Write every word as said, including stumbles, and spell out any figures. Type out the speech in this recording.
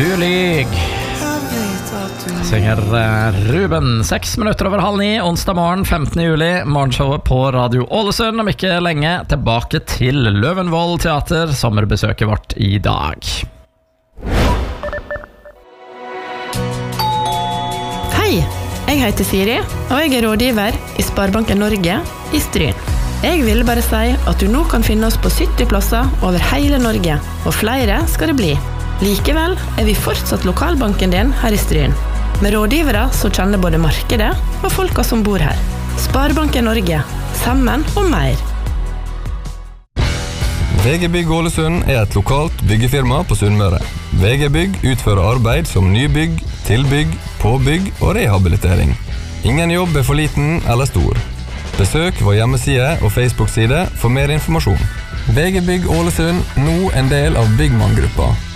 Du lyg. Synger Ruben. Seks minutter over halv ni, onsdag morgen, femtende juli. Morgenshowet på Radio Ålesund. Om ikke lenge tilbake til Løvenvoll teater, sommerbesøket vårt i dag. Hei, jeg heter Siri, og jeg er rådgiver i Sparebanken Norge i Stryn. Jeg vil bare si at du nå kan finne oss på sytti plasser over hele Norge, og flere skal det bli. Likevel er vi fortsatt lokalbanken din her i Stryn, med rådgivere som kjenner både markedet og folka som bor her. Sparebanken Norge, sammen og mer. V G Bygg Ålesund er et lokalt byggefirma på Sunnmøre. V G Bygg utfører arbeid som nybygg, tilbygg, påbygg og rehabilitering. Ingen jobb er for liten eller stor. Besøk vår hjemmeside og Facebook-side for mer informasjon. V G Bygg Ålesund, nå en del av Byggmann-gruppa.